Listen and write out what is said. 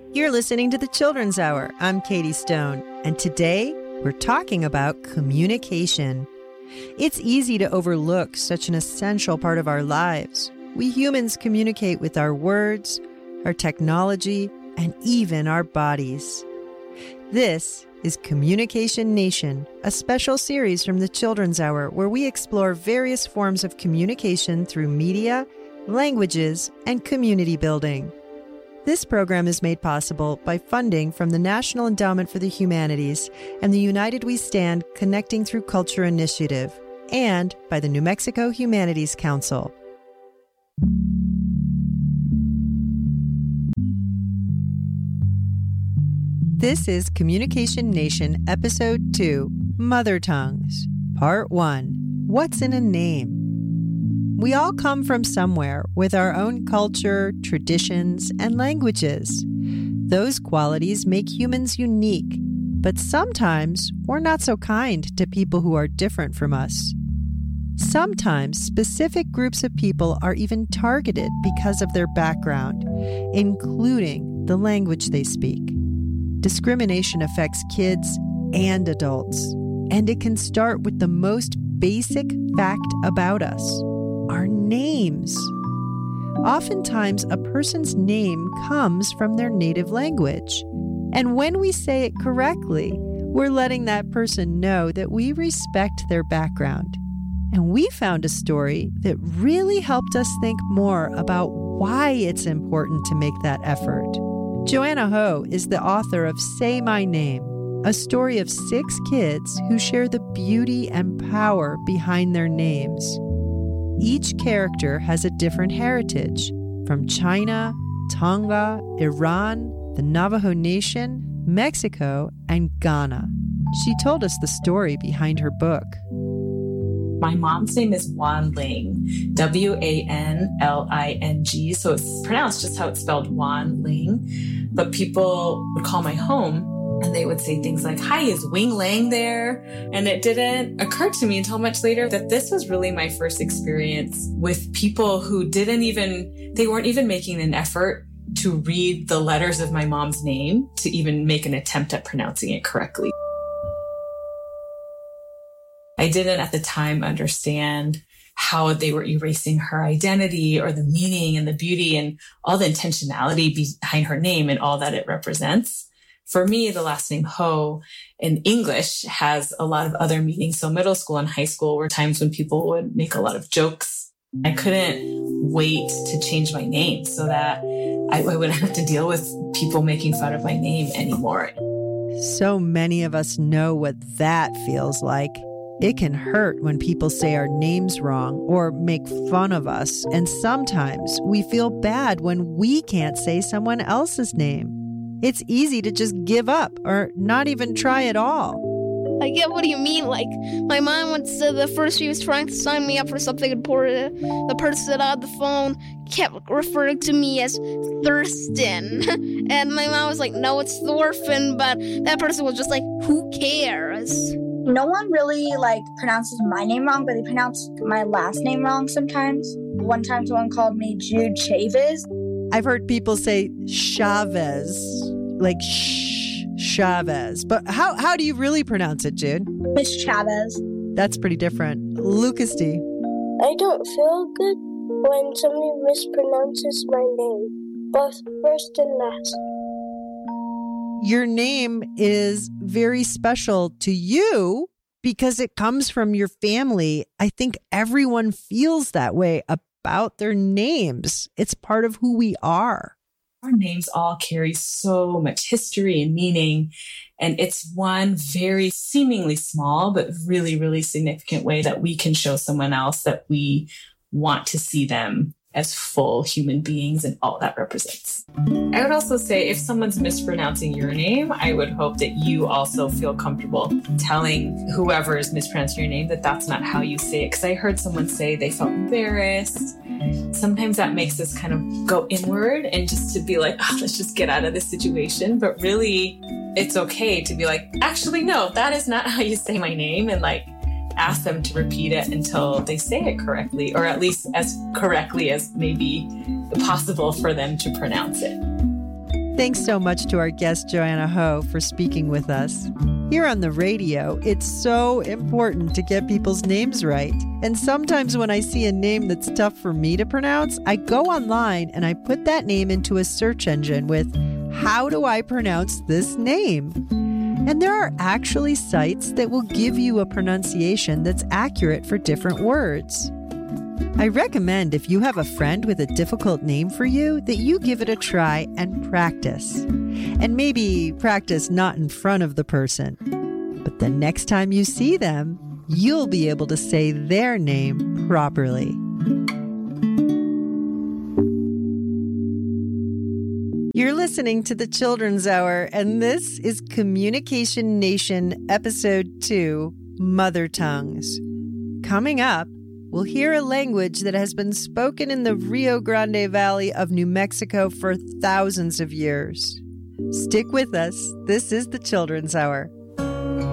You're listening to The Children's Hour. I'm Katie Stone, and today we're talking about communication. It's easy to overlook such an essential part of our lives. We humans communicate with our words, our technology, and even our bodies. This is Communication Nation, a special series from The Children's Hour where we explore various forms of communication through media, languages, and community building. This program is made possible by funding from the National Endowment for the Humanities and the United We Stand Connecting Through Culture initiative, and by the New Mexico Humanities Council. This is Communication Nation, Episode 2, Mother Tongues, Part 1, What's in a Name? We all come from somewhere with our own culture, traditions, and languages. Those qualities make humans unique, but sometimes we're not so kind to people who are different from us. Sometimes specific groups of people are even targeted because of their background, including the language they speak. Discrimination affects kids and adults, and it can start with the most basic fact about us. Our names. Oftentimes, a person's name comes from their native language. And when we say it correctly, we're letting that person know that we respect their background. And we found a story that really helped us think more about why it's important to make that effort. Joanna Ho is the author of Say My Name, a story of 6 kids who share the beauty and power behind their names. Each character has a different heritage, from China, Tonga, Iran, the Navajo Nation, Mexico, and Ghana. She told us the story behind her book. My mom's name is Wan Ling, W-A-N-L-I-N-G, so it's pronounced just how it's spelled, Wan Ling. But people would call my home and they would say things like, "Hi, is Wing Lang there?" And it didn't occur to me until much later that this was really my first experience with people who they weren't even making an effort to read the letters of my mom's name to even make an attempt at pronouncing it correctly. I didn't at the time understand how they were erasing her identity or the meaning and the beauty and all the intentionality behind her name and all that it represents. For me, the last name Ho in English has a lot of other meanings. So middle school and high school were times when people would make a lot of jokes. I couldn't wait to change my name so that I wouldn't have to deal with people making fun of my name anymore. So many of us know what that feels like. It can hurt when people say our names wrong or make fun of us. And sometimes we feel bad when we can't say someone else's name. It's easy to just give up or not even try at all. I get what you mean. Like, my mom once said that first she was trying to sign me up for something important. The person on the phone kept referring to me as Thurston. And my mom was like, "No, it's Thorfinn." But that person was just like, "Who cares?" No one really pronounces my name wrong, but they pronounce my last name wrong sometimes. One time someone called me Jude Chavez. I've heard people say Chavez, like Chavez. But how do you really pronounce it, Jude? Miss Chavez. That's pretty different. Lucas D. I don't feel good when somebody mispronounces my name, both first and last. Your name is very special to you because it comes from your family. I think everyone feels that way about their names. It's part of who we are. Our names all carry so much history and meaning. And it's one very seemingly small, but really, really significant way that we can show someone else that we want to see them as full human beings and all that represents. I would also say if someone's mispronouncing your name, I would hope that you also feel comfortable telling whoever is mispronouncing your name that that's not how you say it. Because I heard someone say they felt embarrassed. Sometimes that makes us kind of go inward and just to be like, "Oh, let's just get out of this situation." But really, it's okay to be like, "Actually, no, that is not how you say my name." And ask them to repeat it until they say it correctly, or at least as correctly as maybe possible for them to pronounce it. Thanks so much to our guest, Joanna Ho, for speaking with us. Here on the radio, it's so important to get people's names right. And sometimes when I see a name that's tough for me to pronounce, I go online and I put that name into a search engine with, how do I pronounce this name? And there are actually sites that will give you a pronunciation that's accurate for different words. I recommend if you have a friend with a difficult name for you that you give it a try and practice. And maybe practice not in front of the person, but the next time you see them, you'll be able to say their name properly. You're listening to the Children's Hour, and this is Communication Nation Episode 2, Mother Tongues. Coming up, we'll hear a language that has been spoken in the Rio Grande Valley of New Mexico for thousands of years. Stick with us. This is the Children's Hour.